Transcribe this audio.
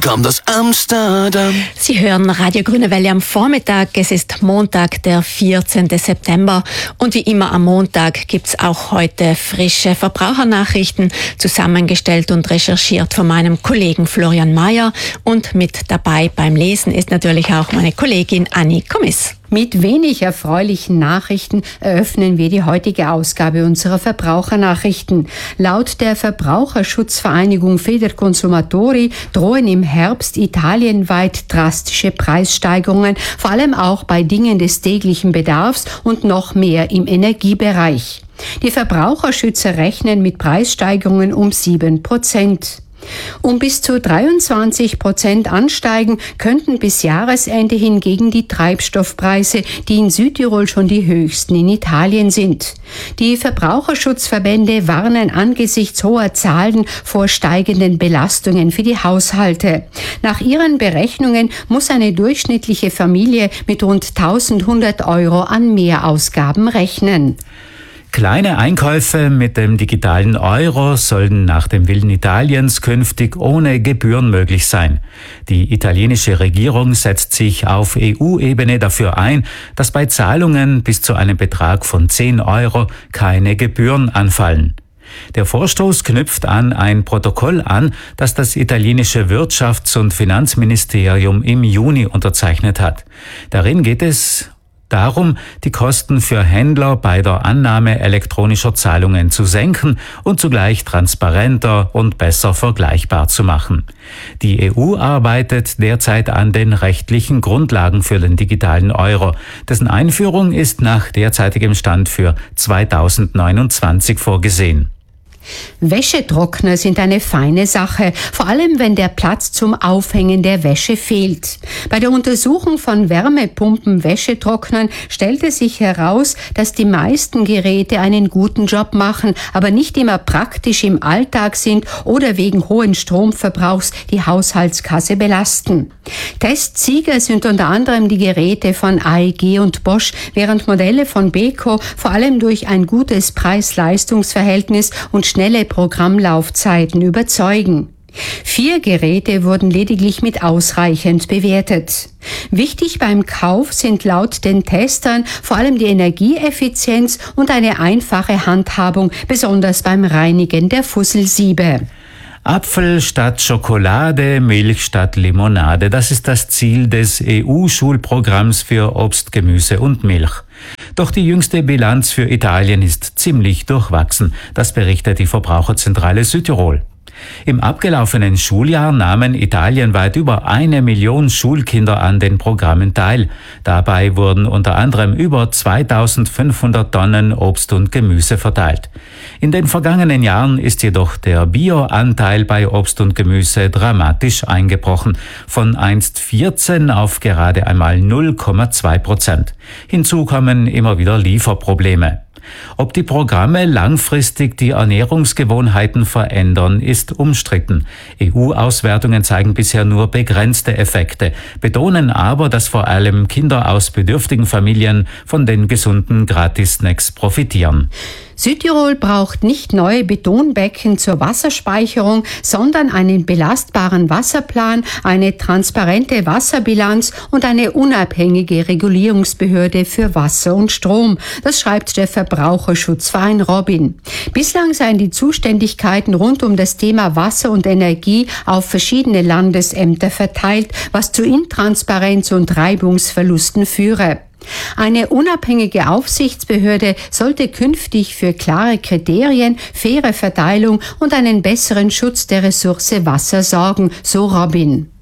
Kommt aus Amsterdam. Sie hören Radio Grüne Welle am Vormittag. Es ist Montag, der 14. September. Und wie immer am Montag gibt's auch heute frische Verbrauchernachrichten, zusammengestellt und recherchiert von meinem Kollegen Florian Mayer. Und mit dabei beim Lesen ist natürlich auch meine Kollegin Anni Kommiss. Mit wenig erfreulichen Nachrichten eröffnen wir die heutige Ausgabe unserer Verbrauchernachrichten. Laut der Verbraucherschutzvereinigung Federconsumatori drohen im Herbst italienweit drastische Preissteigerungen, vor allem auch bei Dingen des täglichen Bedarfs und noch mehr im Energiebereich. Die Verbraucherschützer rechnen mit Preissteigerungen um 7%. Um bis zu 23% ansteigen könnten bis Jahresende hingegen die Treibstoffpreise, die in Südtirol schon die höchsten in Italien sind. Die Verbraucherschutzverbände warnen angesichts hoher Zahlen vor steigenden Belastungen für die Haushalte. Nach ihren Berechnungen muss eine durchschnittliche Familie mit rund 1.100 € an Mehrausgaben rechnen. Kleine Einkäufe mit dem digitalen Euro sollen nach dem Willen Italiens künftig ohne Gebühren möglich sein. Die italienische Regierung setzt sich auf EU-Ebene dafür ein, dass bei Zahlungen bis zu einem Betrag von 10 € keine Gebühren anfallen. Der Vorstoß knüpft an ein Protokoll an, das das italienische Wirtschafts- und Finanzministerium im Juni unterzeichnet hat. Darin geht es darum, die Kosten für Händler bei der Annahme elektronischer Zahlungen zu senken und zugleich transparenter und besser vergleichbar zu machen. Die EU arbeitet derzeit an den rechtlichen Grundlagen für den digitalen Euro. Dessen Einführung ist nach derzeitigem Stand für 2029 vorgesehen. Wäschetrockner sind eine feine Sache, vor allem wenn der Platz zum Aufhängen der Wäsche fehlt. Bei der Untersuchung von Wärmepumpen-Wäschetrocknern stellte sich heraus, dass die meisten Geräte einen guten Job machen, aber nicht immer praktisch im Alltag sind oder wegen hohen Stromverbrauchs die Haushaltskasse belasten. Testsieger sind unter anderem die Geräte von AEG und Bosch, während Modelle von Beko vor allem durch ein gutes Preis-Leistungs-Verhältnis und schnelle Programmlaufzeiten überzeugen. 4 Geräte wurden lediglich mit ausreichend bewertet. Wichtig beim Kauf sind laut den Testern vor allem die Energieeffizienz und eine einfache Handhabung, besonders beim Reinigen der Fusselsiebe. Apfel statt Schokolade, Milch statt Limonade. Das ist das Ziel des EU-Schulprogramms für Obst, Gemüse und Milch. Doch die jüngste Bilanz für Italien ist ziemlich durchwachsen. Das berichtet die Verbraucherzentrale Südtirol. Im abgelaufenen Schuljahr nahmen italienweit über 1 Million Schulkinder an den Programmen teil. Dabei wurden unter anderem über 2.500 Tonnen Obst und Gemüse verteilt. In den vergangenen Jahren ist jedoch der Bio-Anteil bei Obst und Gemüse dramatisch eingebrochen, von einst 14 auf gerade einmal 0,2%. Hinzu kommen immer wieder Lieferprobleme. Ob die Programme langfristig die Ernährungsgewohnheiten verändern, ist umstritten. EU-Auswertungen zeigen bisher nur begrenzte Effekte, betonen aber, dass vor allem Kinder aus bedürftigen Familien von den gesunden Gratis-Snacks profitieren. Südtirol braucht nicht neue Betonbecken zur Wasserspeicherung, sondern einen belastbaren Wasserplan, eine transparente Wasserbilanz und eine unabhängige Regulierungsbehörde für Wasser und Strom. Das schreibt der Verbraucherschutzverein Robin. Bislang seien die Zuständigkeiten rund um das Thema Wasser und Energie auf verschiedene Landesämter verteilt, was zu Intransparenz und Reibungsverlusten führe. Eine unabhängige Aufsichtsbehörde sollte künftig für klare Kriterien, faire Verteilung und einen besseren Schutz der Ressource Wasser sorgen, so Robin.